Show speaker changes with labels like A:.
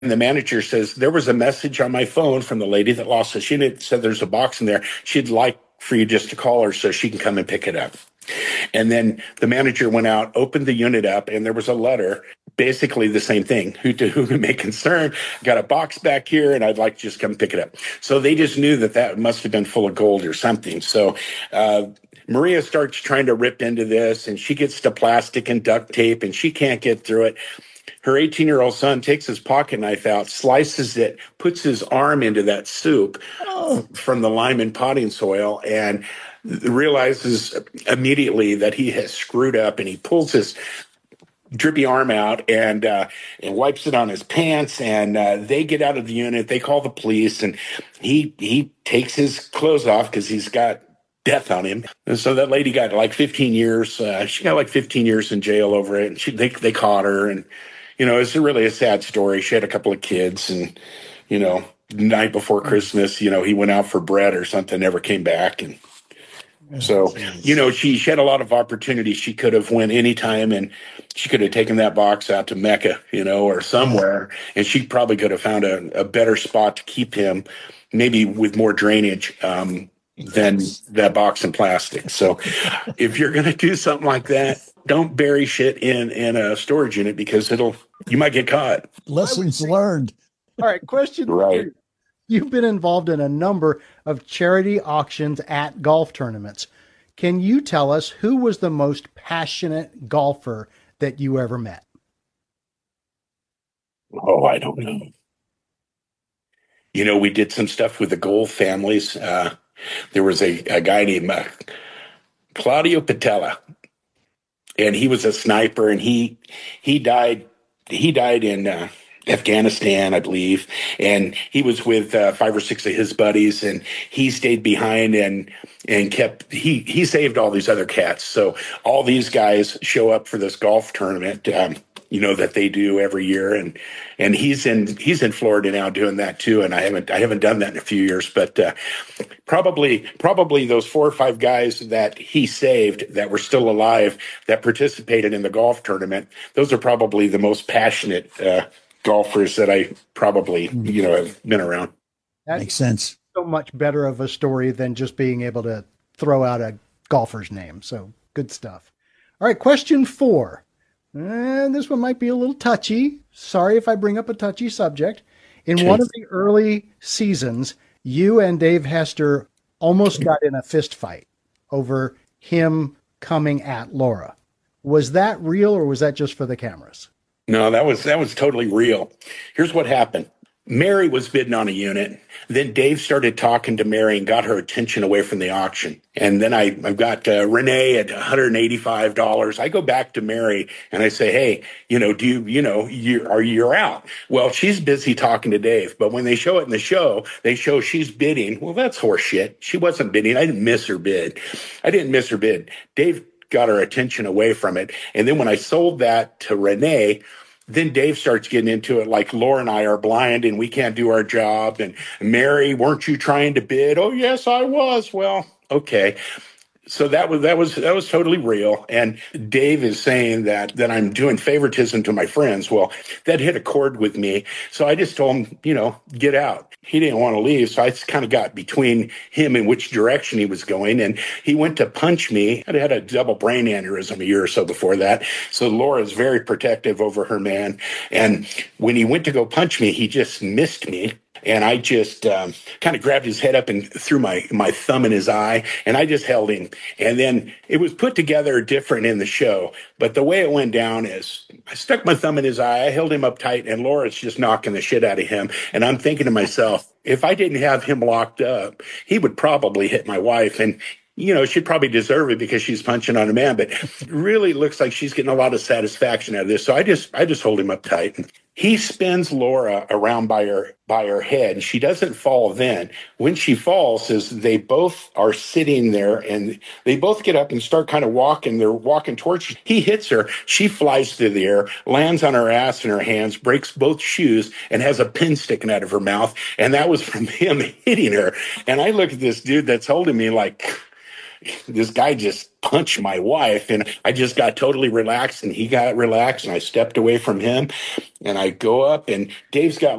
A: the manager says, there was a message on my phone from the lady that lost this unit. Said there's a box in there. She'd like for you just to call her so she can come and pick it up. And then the manager went out, opened the unit up, and there was a letter, basically the same thing. Who to whom it may concern, got a box back here, and I'd like to just come pick it up. So they just knew that that must have been full of gold or something. So Maria starts trying to rip into this, and she gets to plastic and duct tape, and she can't get through it. Her 18-year-old son takes his pocket knife out, slices it, puts his arm into that soup from the lime and potting soil, and realizes immediately that he has screwed up, and he pulls his drippy arm out and wipes it on his pants, and they get out of the unit. They call the police, and he takes his clothes off because he's got death on him. And so that lady got like 15 years. She got like 15 years in jail over it, and they caught her. And it's really a sad story. She had a couple of kids, and the night before Christmas, he went out for bread or something, never came back. And so, she had a lot of opportunities. She could have went anytime, and she could have taken that box out to Mecca, or somewhere, and she probably could have found a better spot to keep him, maybe with more drainage than that box in plastic. So if you're going to do something like that, don't bury shit in a storage unit, because you might get caught.
B: Lessons learned.
C: All right, question
A: Right.
C: 3. You've been involved in a number of charity auctions at golf tournaments. Can you tell us who was the most passionate golfer that you ever met?
A: Oh, I don't know. We did some stuff with the Gold families. There was a guy named Claudio Patella, and he was a sniper, and he died in Afghanistan, I believe, and he was with 5 or 6 of his buddies, and he stayed behind and he saved all these other cats. So all these guys show up for this golf tournament, that they do every year, and he's in Florida now doing that too. And I haven't done that in a few years, but probably those 4 or 5 guys that he saved that were still alive that participated in the golf tournament, those are probably the most passionate golfers that I probably have been around.
C: That
B: makes sense.
C: So much better of a story than just being able to throw out a golfer's name. So good stuff. All right, question 4. And this one might be a little touchy. Sorry if I bring up a touchy subject. In one of the early seasons, you and Dave Hester almost got in a fist fight over him coming at Laura. Was that real, or was that just for the cameras?
A: No, that was totally real. Here's what happened. Mary was bidding on a unit. Then Dave started talking to Mary and got her attention away from the auction. And then I've got Renee at $185. I go back to Mary and I say, hey, you're out. Well, she's busy talking to Dave. But when they show it in the show, they show she's bidding. Well, that's horseshit. She wasn't bidding. I didn't miss her bid. Dave got her attention away from it. And then when I sold that to Renee, then Dave starts getting into it like Laura and I are blind and we can't do our job. And Mary, weren't you trying to bid? Oh, yes, I was. Well, okay. So that was totally real. And Dave is saying that I'm doing favoritism to my friends. Well, that hit a chord with me. So I just told him, get out. He didn't want to leave. So I kind of got between him and which direction he was going. And he went to punch me. I had a double brain aneurysm a year or so before that. So Laura's very protective over her man. And when he went to go punch me, he just missed me. And I just kind of grabbed his head up and threw my thumb in his eye, and I just held him. And then it was put together different in the show, but the way it went down is I stuck my thumb in his eye, I held him up tight, and Laura's just knocking the shit out of him. And I'm thinking to myself, if I didn't have him locked up, he would probably hit my wife. And she'd probably deserve it because she's punching on a man, but it really looks like she's getting a lot of satisfaction out of this. So I just hold him up tight. He spins Laura around by her head, and she doesn't fall then. When she falls, they both are sitting there, and they both get up and start kind of walking. They're walking towards her. He hits her. She flies through the air, lands on her ass and her hands, breaks both shoes, and has a pin sticking out of her mouth. And that was from him hitting her. And I look at this dude that's holding me like, this guy just punched my wife, and I just got totally relaxed, and he got relaxed, and I stepped away from him, and I go up, and Dave's got